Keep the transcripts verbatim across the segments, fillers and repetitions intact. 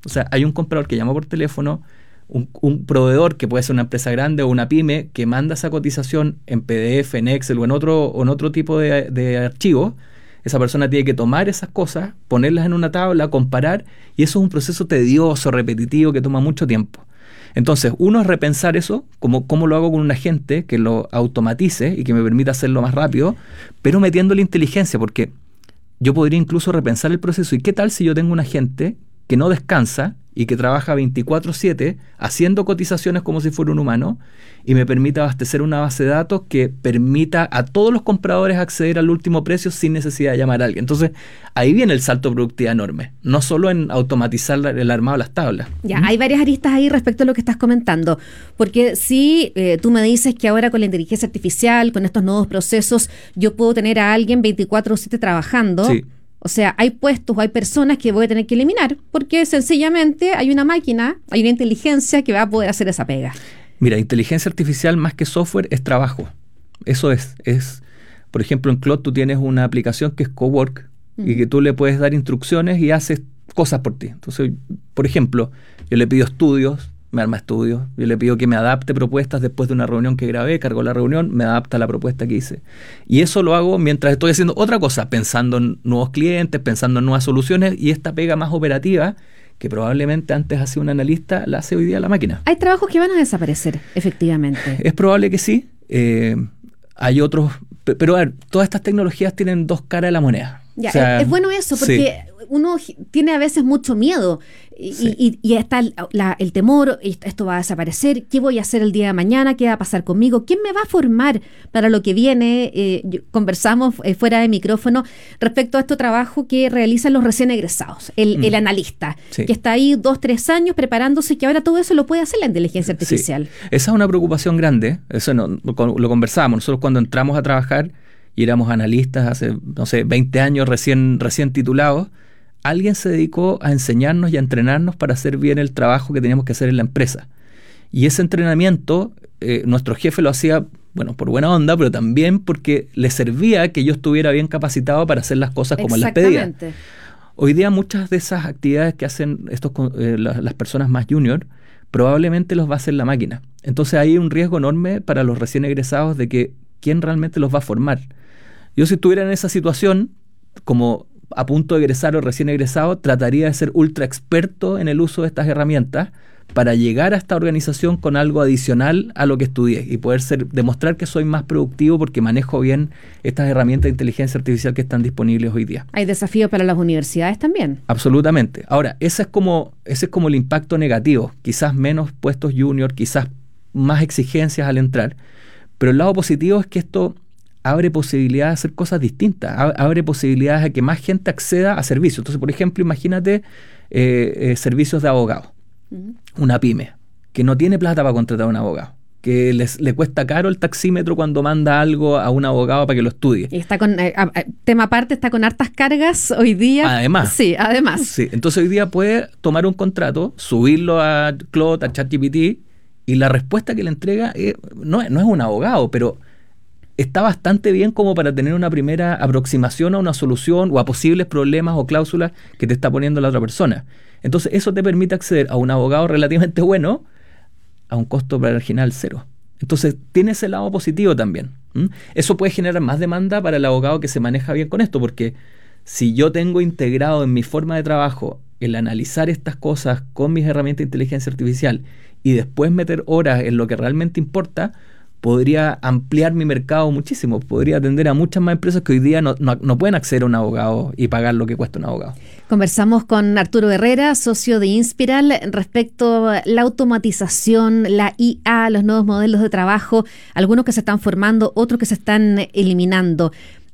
O sea, hay un comprador que llama por teléfono, un, un proveedor que puede ser una empresa grande o una pyme que manda esa cotización en P D F, en Excel o en otro, o en otro tipo de, de archivo. Esa persona tiene que tomar esas cosas, ponerlas en una tabla, comparar, y eso es un proceso tedioso, repetitivo, que toma mucho tiempo. Entonces, uno es repensar eso, como cómo lo hago con un agente que lo automatice y que me permita hacerlo más rápido, pero metiendo la inteligencia, porque yo podría incluso repensar el proceso. ¿Y qué tal si yo tengo un agente que no descansa y que trabaja veinticuatro siete haciendo cotizaciones como si fuera un humano y me permite abastecer una base de datos que permita a todos los compradores acceder al último precio sin necesidad de llamar a alguien? Entonces, ahí viene el salto de productividad enorme, no solo en automatizar el armado de las tablas. Ya, ¿Mm? hay varias aristas ahí respecto a lo que estás comentando, porque si eh, tú me dices que ahora con la inteligencia artificial, con estos nuevos procesos, yo puedo tener a alguien veinticuatro siete trabajando. Sí. O sea, hay puestos o hay personas que voy a tener que eliminar porque sencillamente hay una máquina, hay una inteligencia que va a poder hacer esa pega. Mira, inteligencia artificial más que software es trabajo. Eso es. es por ejemplo, en Claude tú tienes una aplicación que es Cowork mm. y que tú le puedes dar instrucciones y haces cosas por ti. Entonces, por ejemplo, yo le pido estudios, me arma estudios. Yo le pido que me adapte propuestas después de una reunión que grabé, cargo la reunión, me adapta la propuesta que hice. Y eso lo hago mientras estoy haciendo otra cosa, pensando en nuevos clientes, pensando en nuevas soluciones, y esta pega más operativa, que probablemente antes hacía un analista, la hace hoy día la máquina. Hay trabajos que van a desaparecer, efectivamente. Es probable que sí. Eh, hay otros, pero a ver, todas estas tecnologías tienen dos caras de la moneda. Ya, o sea, es, es bueno eso, porque sí. uno tiene a veces mucho miedo y, sí. y, y está el, la, el temor, esto va a desaparecer, ¿qué voy a hacer el día de mañana? ¿Qué va a pasar conmigo? ¿Quién me va a formar para lo que viene? Eh, yo, conversamos eh, fuera de micrófono respecto a este trabajo que realizan los recién egresados, el, mm. el analista, sí. que está ahí dos, tres años preparándose, que ahora todo eso lo puede hacer la inteligencia artificial. Sí. Esa es una preocupación grande, eso no, lo, lo conversamos, nosotros cuando entramos a trabajar y éramos analistas hace, no sé, veinte años recién, recién titulados, alguien se dedicó a enseñarnos y a entrenarnos para hacer bien el trabajo que teníamos que hacer en la empresa. Y ese entrenamiento, eh, nuestro jefe lo hacía, bueno, por buena onda, pero también porque le servía que yo estuviera bien capacitado para hacer las cosas como él las pedía. Hoy día muchas de esas actividades que hacen estos, eh, las, las personas más junior, probablemente los va a hacer la máquina. Entonces hay un riesgo enorme para los recién egresados de que quién realmente los va a formar. Yo si estuviera en esa situación, como a punto de egresar o recién egresado, trataría de ser ultra experto en el uso de estas herramientas para llegar a esta organización con algo adicional a lo que estudié y poder ser, demostrar que soy más productivo porque manejo bien estas herramientas de inteligencia artificial que están disponibles hoy día. Hay desafíos para las universidades también. Absolutamente. Ahora, ese es como, ese es como el impacto negativo. Quizás menos puestos junior, quizás más exigencias al entrar. Pero el lado positivo es que esto abre posibilidades de hacer cosas distintas, abre posibilidades a que más gente acceda a servicios. Entonces, por ejemplo, imagínate eh, eh, servicios de abogados, uh-huh. una pyme, que no tiene plata para contratar a un abogado, que les, le cuesta caro el taxímetro cuando manda algo a un abogado para que lo estudie. Y está con, eh, tema aparte, está con hartas cargas hoy día. Además. Sí, además. Sí, entonces hoy día puede tomar un contrato, subirlo a Claude, a ChatGPT, y la respuesta que le entrega eh, no, no es un abogado, pero está bastante bien como para tener una primera aproximación a una solución o a posibles problemas o cláusulas que te está poniendo la otra persona. Entonces eso te permite acceder a un abogado relativamente bueno a un costo marginal cero. Entonces tiene ese lado positivo también. ¿Mm? Eso puede generar más demanda para el abogado que se maneja bien con esto, porque si yo tengo integrado en mi forma de trabajo el analizar estas cosas con mis herramientas de inteligencia artificial y después meter horas en lo que realmente importa, podría ampliar mi mercado muchísimo, podría atender a muchas más empresas que hoy día no, no, no pueden acceder a un abogado y pagar lo que cuesta un abogado. Conversamos con Arturo Herrera, socio de Inspiral, respecto a la automatización, la I A, los nuevos modelos de trabajo, algunos que se están formando, otros que se están eliminando.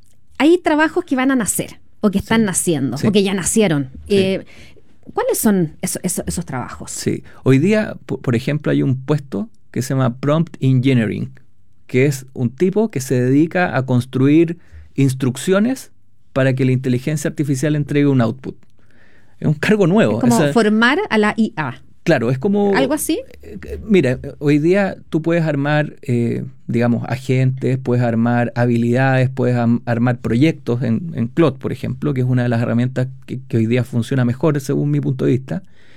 Hay trabajos que van a nacer, o que están sí, naciendo, sí. o que ya nacieron. Sí. Eh, ¿Cuáles son esos, esos, esos trabajos? Sí, hoy día, por, por ejemplo, hay un puesto que se llama Prompt Engineering, que es un tipo que se dedica a construir instrucciones para que la inteligencia artificial entregue un output. Es un cargo nuevo. Es como o sea, formar a la I A. Claro, es como... ¿Algo así? Eh, mira, hoy día tú puedes armar, eh, digamos, agentes, puedes armar habilidades, puedes am- armar proyectos en, en Claude, por ejemplo, que es una de las herramientas que, que hoy día funciona mejor según mi punto de vista.